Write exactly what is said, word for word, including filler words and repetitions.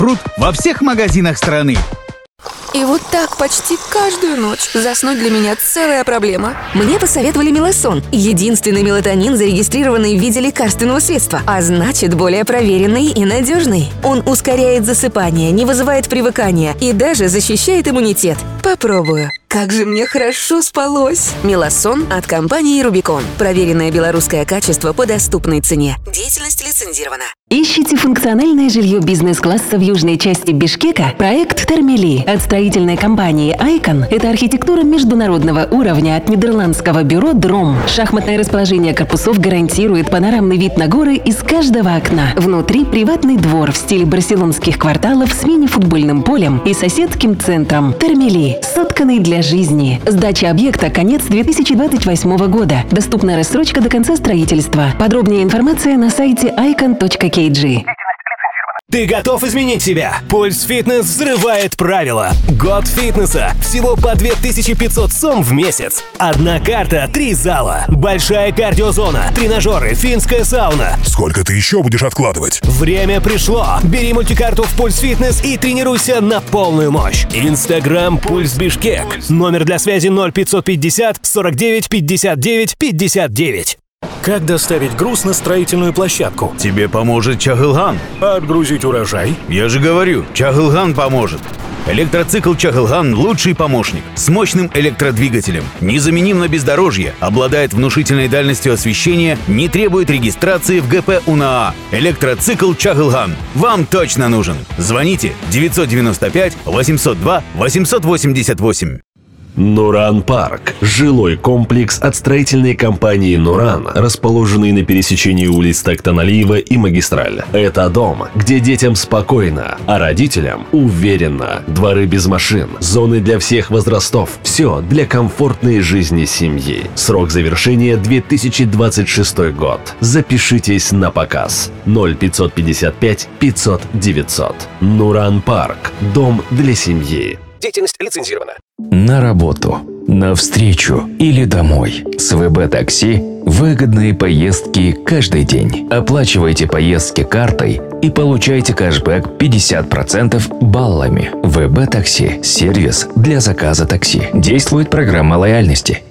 Пруд во всех магазинах страны. И вот так почти каждую ночь заснуть для меня целая проблема. Мне посоветовали Мелосон. Единственный мелатонин, зарегистрированный в виде лекарственного средства, а значит, более проверенный и надежный. Он ускоряет засыпание, не вызывает привыкания и даже защищает иммунитет. Попробую. Как же мне хорошо спалось. Мелосон от компании Рубикон. Проверенное белорусское качество по доступной цене. Деятельность лицензирована. Ищите функциональное жилье бизнес-класса в южной части Бишкека? Проект Термели от строительной компании Айкон – это архитектура международного уровня от нидерландского бюро Дром. Шахматное расположение корпусов гарантирует панорамный вид на горы из каждого окна. Внутри приватный двор в стиле барселонских кварталов с мини-футбольным полем и соседским центром. Термели – сотканный для жизни. Сдача объекта – конец две тысячи двадцать восьмого года. Доступна рассрочка до конца строительства. Подробнее информация на сайте айкон точка кей джи. Ты готов изменить себя? Пульс Фитнес взрывает правила. Год фитнеса. Всего по две тысячи пятьсот сом в месяц. Одна карта, три зала. Большая кардиозона, тренажеры, финская сауна. Сколько ты еще будешь откладывать? Время пришло. Бери мультикарту в Пульс Фитнес и тренируйся на полную мощь. Инстаграм Пульс Бишкек. Номер для связи ноль пятьсот пятьдесят сорок девять пятьдесят девять пятьдесят девять. Как доставить груз на строительную площадку? Тебе поможет Чагылган. А отгрузить урожай? Я же говорю, Чагылган поможет. Электроцикл Чагылган – лучший помощник. С мощным электродвигателем. Незаменим на бездорожье. Обладает внушительной дальностью освещения. Не требует регистрации в гэ пэ УНАА. Электроцикл Чагылган. Вам точно нужен. Звоните девятьсот девяносто пять восемьсот два восемьсот восемьдесят восемь. Нуран Парк – жилой комплекс от строительной компании «Нуран», расположенный на пересечении улиц Токтаналиева и Магистраль. Это дом, где детям спокойно, а родителям уверенно. Дворы без машин, зоны для всех возрастов – все для комфортной жизни семьи. Срок завершения – две тысячи двадцать шестой год. Запишитесь на показ. ноль пятьсот пятьдесят пять пятьсот девятьсот. Нуран Парк – дом для семьи. Деятельность лицензирована. На работу, на встречу или домой. С вэ бэ такси выгодные поездки каждый день. Оплачивайте поездки картой и получайте кэшбэк пятьдесят процентов баллами. вэ бэ такси – сервис для заказа такси. Действует программа лояльности.